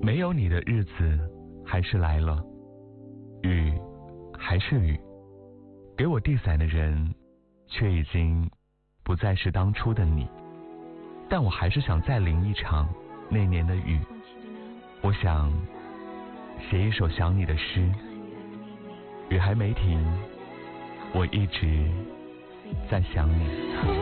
没有你的日子还是来了，雨还是雨，给我递伞的人却已经不再是当初的你。但我还是想再淋一场那年的雨，我想写一首想你的诗。雨还没停，我一直在想你。